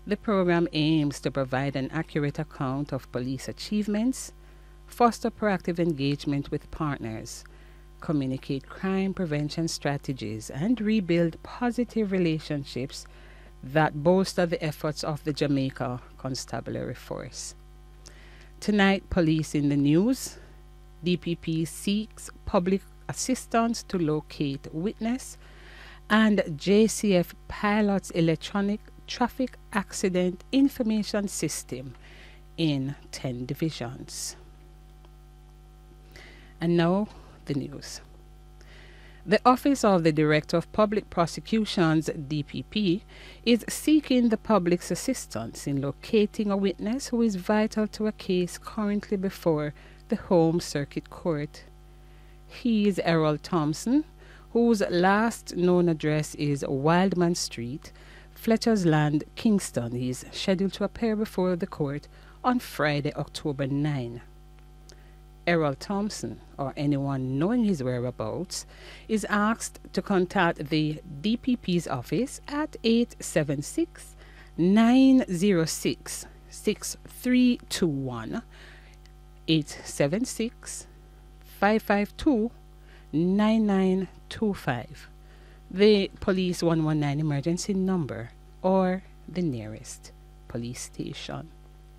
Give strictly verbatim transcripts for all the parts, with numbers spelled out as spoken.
The program aims to provide an accurate account of police achievements, foster proactive engagement with partners, communicate crime prevention strategies, and rebuild positive relationships that bolster the efforts of the Jamaica Constabulary Force. Tonight, Police in the News. D P P seeks public assistance to locate witness, and J C F pilots electronic traffic accident information system in ten divisions. And now, the news. The Office of the Director of Public Prosecutions, D P P, is seeking the public's assistance in locating a witness who is vital to a case currently before the Home Circuit Court. He is Errol Thompson, whose last known address is Wildman Street, Fletcher's Land, Kingston. He is scheduled to appear before the court on Friday, October ninth. Errol Thompson, or anyone knowing his whereabouts, is asked to contact the D P P's office at eight seven six, nine zero six, six three two one, eight seven six, five five two, nine nine two five, the Police one one nine emergency number, or the nearest police station.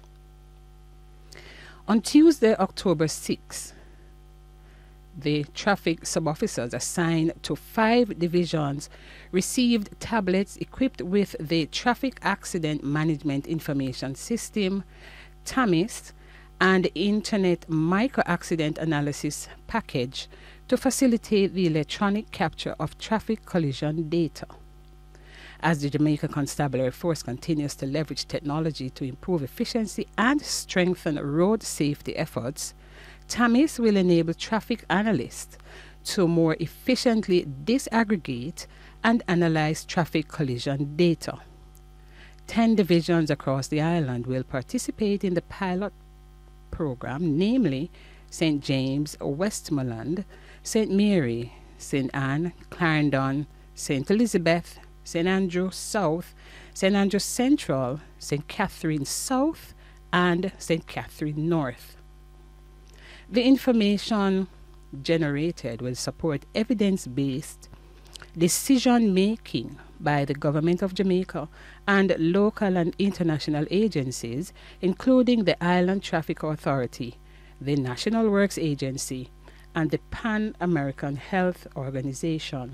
On Tuesday, October sixth, the traffic sub-officers assigned to five divisions received tablets equipped with the Traffic Accident Management Information System, TAMIS, and Internet Micro-Accident Analysis Package to facilitate the electronic capture of traffic collision data. As the Jamaica Constabulary Force continues to leverage technology to improve efficiency and strengthen road safety efforts, TAMIS will enable traffic analysts to more efficiently disaggregate and analyze traffic collision data. Ten divisions across the island will participate in the pilot program, namely Saint James, Westmoreland, Saint Mary, Saint Anne, Clarendon, Saint Elizabeth, Saint Andrew South, Saint Andrew Central, Saint Catherine South, and Saint Catherine North. The information generated will support evidence-based decision-making by the Government of Jamaica and local and international agencies, including the Island Traffic Authority, the National Works Agency, and the Pan American Health Organization.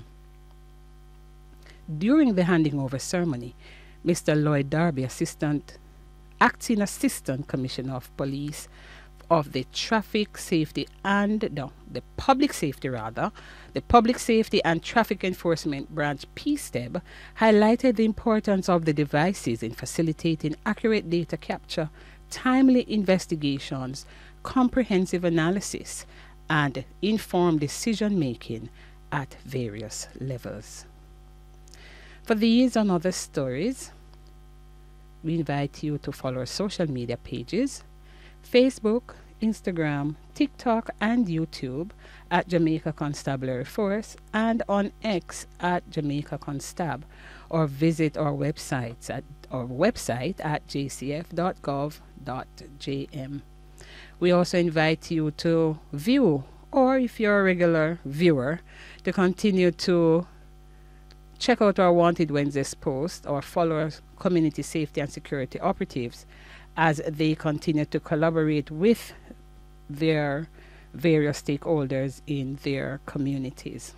During the handing over ceremony, Mister Lloyd Darby, Assistant, Acting Assistant Commissioner of Police of the Traffic Safety and no, the Public Safety rather, the Public Safety and Traffic Enforcement Branch P S T E B, highlighted the importance of the devices in facilitating accurate data capture, timely investigations, comprehensive analysis, and informed decision making at various levels. For these and other stories, we invite you to follow our social media pages, Facebook, Instagram, TikTok, and YouTube at Jamaica Constabulary Force, and on X at Jamaica Constab, or visit our websites at our website at j c f dot gov dot j m. We also invite you to view, or if you're a regular viewer, to continue to check out our Wanted Wednesdays post or follow our community safety and security operatives as they continue to collaborate with their various stakeholders in their communities.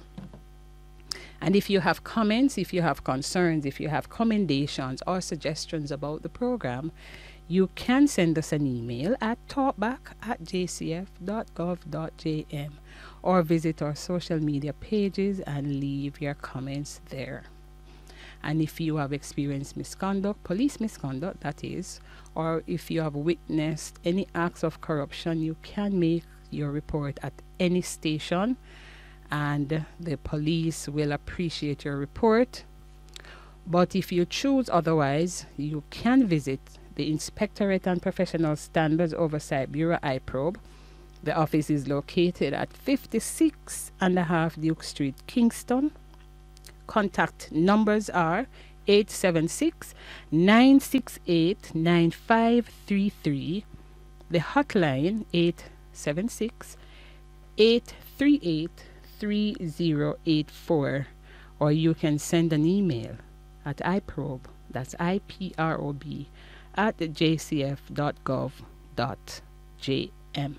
And if you have comments, if you have concerns, if you have commendations or suggestions about the program, you can send us an email at talkback at j c f dot gov dot j m or visit our social media pages and leave your comments there. And if you have experienced misconduct, police misconduct that is, or if you have witnessed any acts of corruption, you can make your report at any station and the police will appreciate your report. But if you choose otherwise, you can visit the Inspectorate and Professional Standards Oversight Bureau, I PROB. The office is located at fifty-six and a half Duke Street, Kingston. Contact numbers are eight seven six, nine six eight, nine five three three. The hotline eight seven six, eight three eight, three zero eight four. Or you can send an email at iprobe, that's I P R O B, at j c f dot gov dot j m.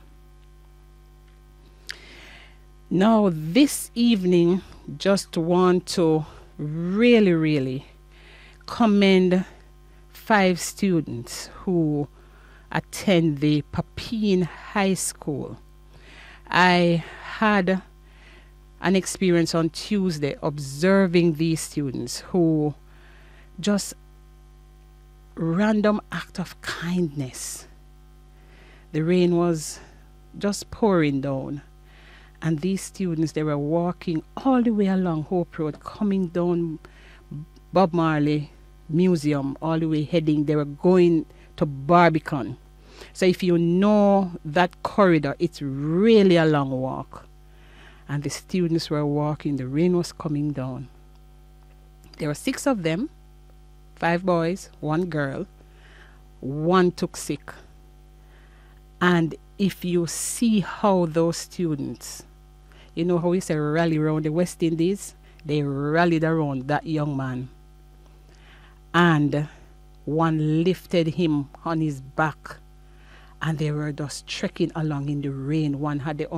Now, this evening, just want to really, really commend five students who attend the Papine High School. I had an experience on Tuesday observing these students who just random act of kindness. The rain was just pouring down, and these students, they were walking all the way along Hope Road, coming down Bob Marley Museum, all the way heading, they were going to Barbican. So if you know that corridor, it's really a long walk. And the students were walking, the rain was coming down. There were six of them, five boys, one girl. One took sick. And if you see how those students, you know how we say rally around the West Indies? They rallied around that young man. And one lifted him on his back. And they were just trekking along in the rain. One had the